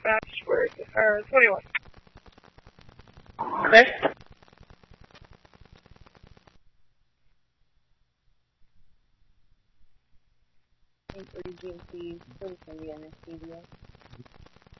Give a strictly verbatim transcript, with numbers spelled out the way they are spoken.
Bachelor, or twenty-one. Chris? Regency, still in the anesthesia.